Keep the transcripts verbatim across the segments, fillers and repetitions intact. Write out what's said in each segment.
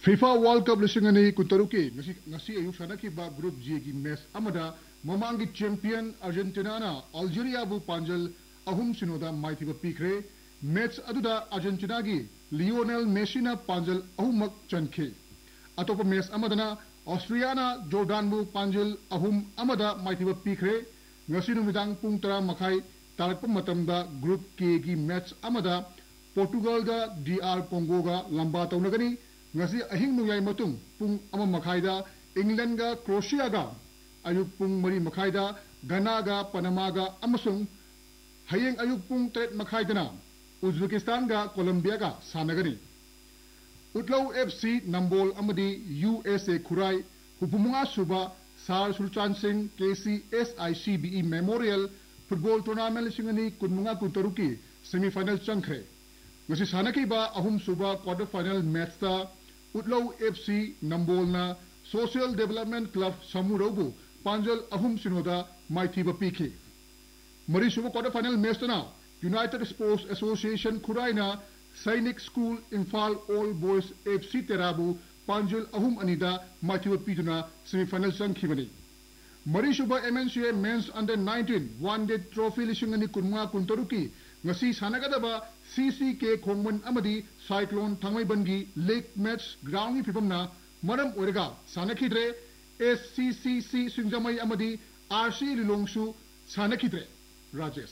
FIFA World Cup lising ani kuntaruki ngasi ngasi ayuk sana ki ba group G ki match amada mamangi champion Argentina na Algeria bu panjal ahum sinoda maiti ba pikre match aduda Argentina gi Lionel Messi na panjal ahumak chankhe atopa match amadana Austria na Jordan bu panjal ahum amada maiti ba pikre ngasi numidang pung tara makai tarakpa matamda group K ki match amada Portugal ga D R Congo ga lamba taunagani ngasi ahing nuyay matung pung ama makhaida England ga Croatia ga ayuk pung mari makhaida Ghana ga Panama ga amasung hayeng ayuk pung tret makhaida na Uzbekistan ga Colombia ga sanagani Utlaw F C Nambol amadi U S A Kurai hupumunga suba Sar Sultan Singh K C S I C B E Memorial Football Tournament singani kunmunga kuntaruki semifinal changkre ngasi sanaki ba ahum suba quarter final match ta Utlaw F C Nambol na Social Development Club Samurobu panjal ahum sinoda maiti ba piki mari suba quarter final match na United Sports Association Kuraina Sainik School Infal All Boys F C Terabu panjal ahum anida maiti ba pituna semifinal sangkhibani mari suba M N C A Men's Under nineteen One Day Trophy lisingani kunma kuntaruki ngasi sanagadaba C C K Khongman amadi Cyclone Thangmaibangi Lake Match Ground Pipamna Maram Orega Sanakidre S C C C Singjamai amadi R C Lilongsu Sanakidre Rajesh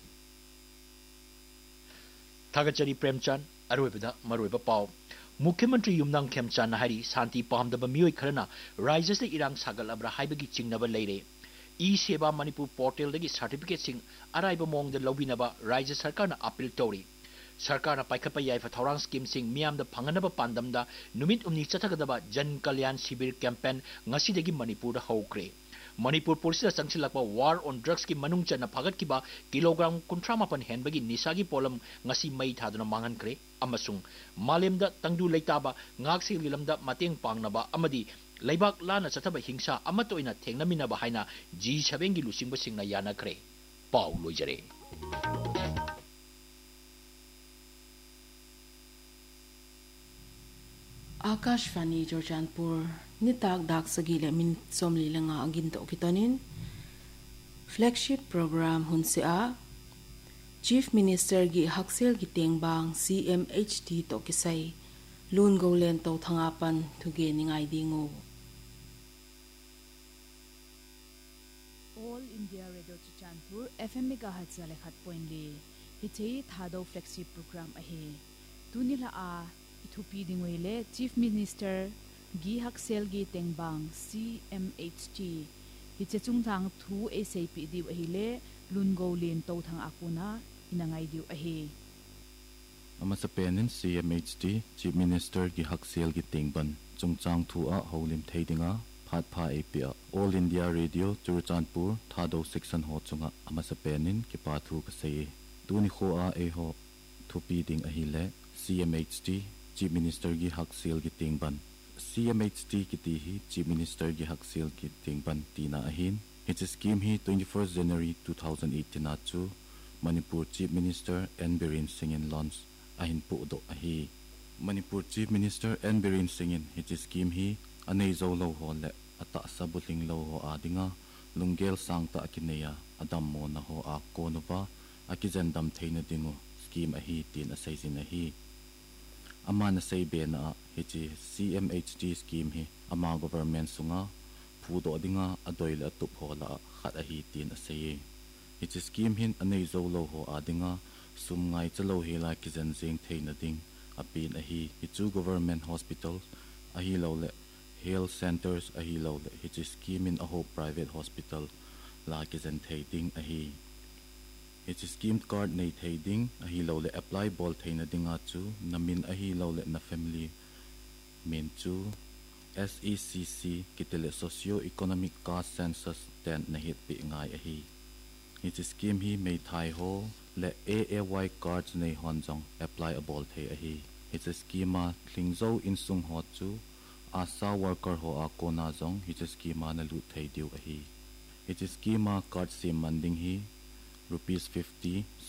Thagachari Premchand Aroibada Maroiba Pau Mukhyamantri Yumnam Khemchand Hari Santi Pamdaba Miyoi Kharana Rises the Irang Sagalabra Haibagi Chingnaba Leire E Seva Manipur Portal dagi certificate sing araiba mong de lobinaba Raja Sarkar na appeal tori Sarkar na paikapa yai fa thorang scheme sing miam da panganaba pandamda numit umni chathagadaba Jan Kalyan Sibir campaign ngasi dagi Manipur da hokre Manipur police da sangsilakpa war on drugs ki manung chana phagat kiba kilogram kuntramapan henbagi nisagi polam ngasi mai thaduna mangan kre amasung malemda tangdu leitaba ngakse lilamda mateng pangnaba amadi Laibak lana chataba hingsa amato ina thengnaminaba haina G seven gi lusingba singna yanakre pau loijare Akashvani Jorjanpur nitak dak sagile min somli langa aginto kitonin flagship program hunsia Chief Minister gi Haksel gi tengbang C M H T to kisai lun golen to thangapan thuge ningai dingo All India Radio Chichanpur F M megahertz le khat point le hichei thado flagship program ahe tunila a ithupi dingwele Chief Minister gi Haksel gi tengbang C M H T hichechung thang thu A C P diu ahe le lun golen to thang akuna inangai diu ahe Amasa penin C M H T Chief Minister gi Haksel gi tengban chungchang thu a holim theidinga phat pha apia All India Radio Churachandpur thado section ho chunga amasa penin ki pa thu ka sei tuni kho a e ho thupi ding a hi le C M H T Chief Minister gi Haksel gi tengban C M H T ki ti hi Chief Minister gi Haksel gi tengban tina a hin it's a scheme hi twenty-first January twenty eighteen na chu Manipur Chief Minister N Biren Singh in launch ahin pu do ahi Manipur Chief Minister N Biren Singh in his scheme hi anei zo lo ho le ata sabuling lo ho adinga lungel sangta akineya adam mo na ho a kono ba akizendam theina dingu scheme ahi tin asai sin ahi amana sei be na hi C M H T scheme hi ama government sunga pu do dinga adoila tup hola khat ahi tin asai it's a scheme hin anei zo lo ho adinga sum ngai chalo hela kizen jeng theina ding apin ahi hichu government hospitals ahi lo le health centers ahi lo le hichu scheme in a ho private hospital la kizen theiding ahi hichu scheme card nei theiding ahi lo le apply bol theina dinga chu namin ahi lo le na family min chu S E C C kitele socio economic caste census ten na hit pi ngai ahi hichu scheme hi mei thai ho le A A Y cards nei honjong apply a bol the ahi it's a schema klingzo in sung ho chu asa worker ho a kona jong it's a schema na lu thei diu ahi it's a schema card sim manding hi rupees fifty